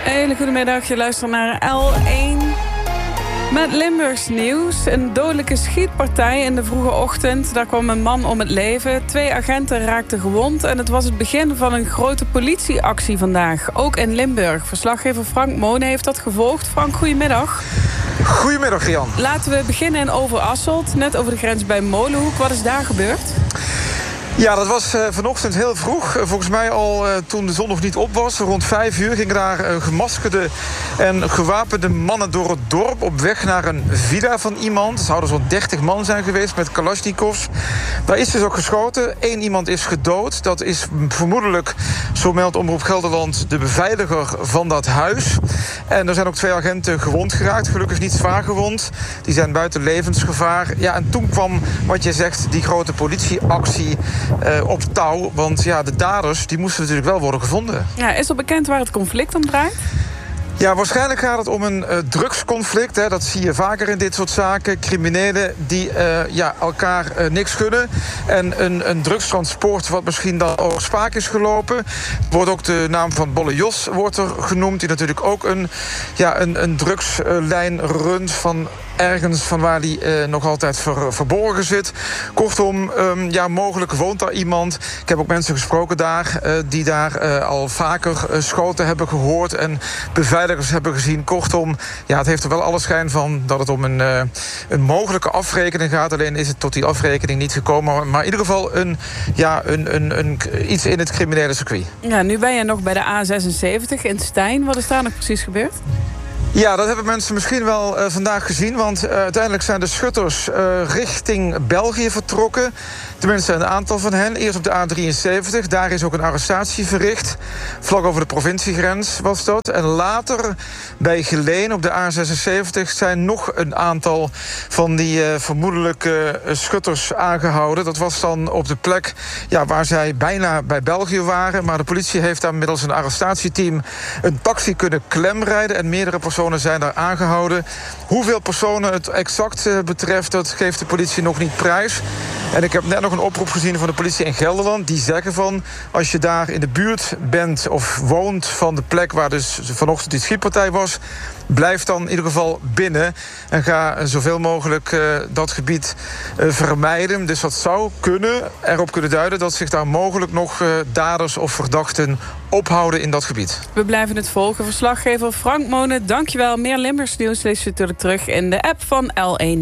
Hele goedemiddag, je luistert naar L1. Met Limburgs nieuws. Een dodelijke schietpartij in de vroege ochtend. Daar kwam een man om het leven. 2 agenten raakten gewond. En het was het begin van een grote politieactie vandaag. Ook in Limburg. Verslaggever Frank Monen heeft dat gevolgd. Frank, goedemiddag. Goedemiddag, Rian. Laten we beginnen in Overasselt. Net over de grens bij Molenhoek. Wat is daar gebeurd? Ja, dat was vanochtend heel vroeg. Volgens mij al toen de zon nog niet op was. Rond 5 uur gingen daar gemaskerde en gewapende mannen door het dorp op weg naar een villa van iemand. Er zouden zo'n 30 man zijn geweest met kalasjnikovs. Daar is dus ook geschoten. 1 iemand is gedood. Dat is vermoedelijk, zo meldt Omroep Gelderland, de beveiliger van dat huis. En er zijn ook 2 agenten gewond geraakt. Gelukkig niet zwaar gewond. Die zijn buiten levensgevaar. Ja, en toen kwam, wat je zegt, die grote politieactie op touw. Want ja, de daders die moesten natuurlijk wel worden gevonden. Ja, is er bekend waar het conflict om draait? Ja, waarschijnlijk gaat het om een drugsconflict. Hè. Dat zie je vaker in dit soort zaken. Criminelen die elkaar niks gunnen. En een drugstransport wat misschien dan ook spaak is gelopen. Wordt ook de naam van Bolle Jos wordt er genoemd. Die natuurlijk ook een drugslijn runt van ergens van waar die nog altijd verborgen zit. Kortom, mogelijk woont daar iemand. Ik heb ook mensen gesproken daar die daar al vaker schoten hebben gehoord en beveiligers hebben gezien. Kortom, ja, het heeft er wel alle schijn van dat het om een mogelijke afrekening gaat. Alleen is het tot die afrekening niet gekomen. Maar in ieder geval iets in het criminele circuit. Ja, nu ben je nog bij de A76 in Stein. Wat is daar nog precies gebeurd? Ja, dat hebben mensen misschien wel vandaag gezien. Want uiteindelijk zijn de schutters richting België vertrokken. Tenminste, een aantal van hen. Eerst op de A73. Daar is ook een arrestatie verricht. Vlak over de provinciegrens was dat. En later bij Geleen op de A76 zijn nog een aantal van die vermoedelijke schutters aangehouden. Dat was dan op de plek waar zij bijna bij België waren. Maar de politie heeft daar middels een arrestatieteam een taxi kunnen klemrijden. En meerdere personen zijn daar aangehouden. Hoeveel personen het exact betreft, dat geeft de politie nog niet prijs. En ik heb net nog een oproep gezien van de politie in Gelderland. Die zeggen van, als je daar in de buurt bent of woont van de plek waar dus vanochtend die schietpartij was, blijf dan in ieder geval binnen en ga zoveel mogelijk dat gebied vermijden. Dus dat zou erop kunnen duiden dat zich daar mogelijk nog daders of verdachten ophouden in dat gebied. We blijven het volgen. Verslaggever Frank Monen, dankjewel. Meer Limburgs nieuws lees je natuurlijk terug in de app van L1.